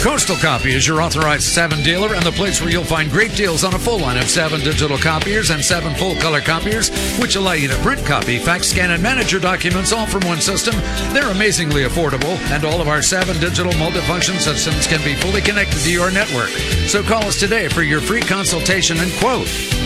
Coastal Copy is your authorized 7 dealer and the place where you'll find great deals on a full line of 7 digital copiers and 7 full-color copiers, which allow you to print, copy, fax, scan, and manage your documents all from one system. They're amazingly affordable, and all of our 7 digital multifunction systems can be fully connected to your network. So call us today for your free consultation and quote.